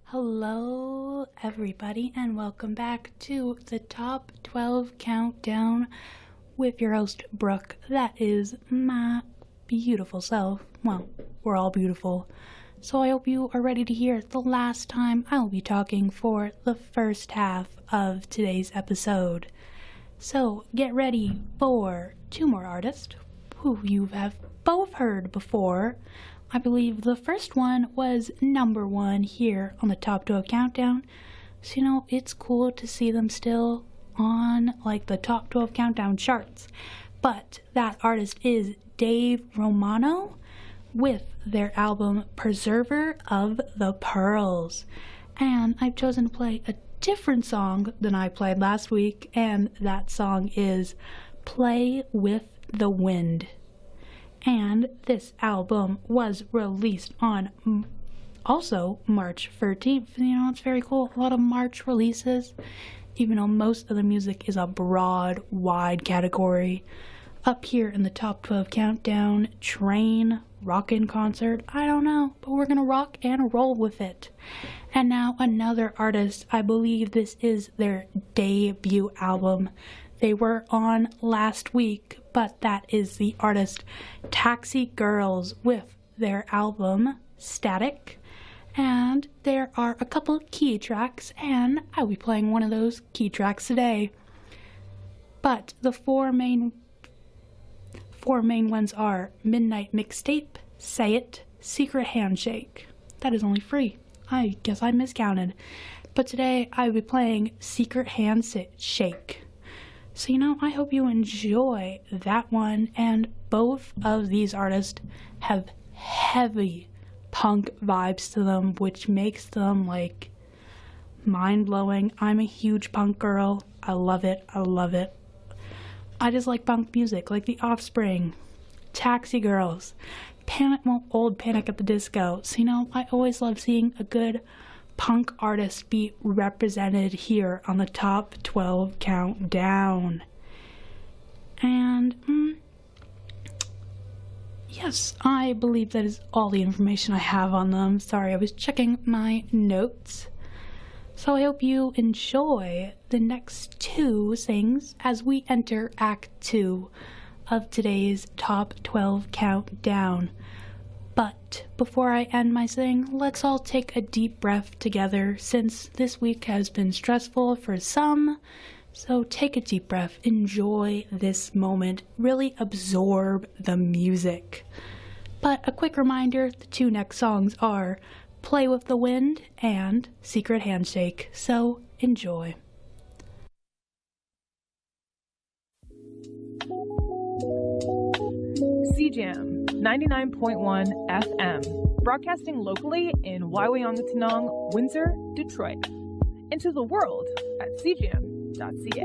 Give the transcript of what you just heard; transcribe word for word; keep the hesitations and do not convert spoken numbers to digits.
Hello, everybody, and welcome back to the Top twelve Countdown with your host, Brooke. That is my beautiful self. Well, we're all beautiful. So I hope you are ready to hear the last time I'll be talking for the first half of today's episode. So get ready for two more artists who you have both heard before. I believe the first one was number one here on the Top twelve Countdown. So, you know, it's cool to see them still on, like, the Top twelve Countdown charts. But that artist is Dave Romano with their album Preserver of the Pearls. And I've chosen to play a different song than I played last week, and that song is Play with the Wind. And this album was released on also March thirteenth. You know, it's very cool. A lot of March releases, even though most of the music is a broad, wide category. Up here in the Top twelve Countdown, Train, Rockin' Concert, I don't know, but we're gonna rock and roll with it. And now another artist, I believe this is their debut album. They were on last week, but that is the artist Taxi Girls with their album Static. And there are a couple key tracks, and I'll be playing one of those key tracks today. But the four main four main ones are Midnight Mixtape, Say It, Secret Handshake. That is only free. I guess I miscounted. But today I'll be playing Secret Handshake. So, you know, I hope you enjoy that one, and both of these artists have heavy punk vibes to them, which makes them, like, mind-blowing. I'm a huge punk girl. I love it. I love it. I just like punk music, like The Offspring, Taxi Girls, Panic, well, old Panic at the Disco. So, you know, I always love seeing a good punk artist be represented here on the Top twelve Countdown. And, mm, yes, I believe that is all the information I have on them. Sorry, I was checking my notes. So I hope you enjoy the next two things as we enter Act two of today's Top twelve Countdown. But before I end my sing, let's all take a deep breath together, since this week has been stressful for some. So take a deep breath, enjoy this moment, really absorb the music. But a quick reminder, the two next songs are Play with the Wind and Secret Handshake, so enjoy. C Jam ninety-nine point one F M, broadcasting locally in Waiwangotanong, Windsor, Detroit. Into the world at c jam dot c a.